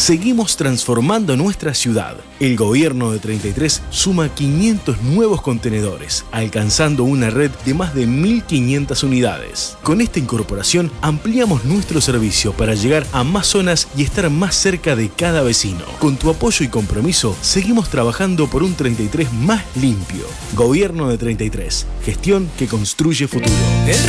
Seguimos transformando nuestra ciudad. El gobierno de 33 suma 500 nuevos contenedores, alcanzando una red de más de 1.500 unidades. Con esta incorporación ampliamos nuestro servicio para llegar a más zonas y estar más cerca de cada vecino. Con tu apoyo y compromiso, seguimos trabajando por un 33 más limpio. Gobierno de 33. Gestión que construye futuro. El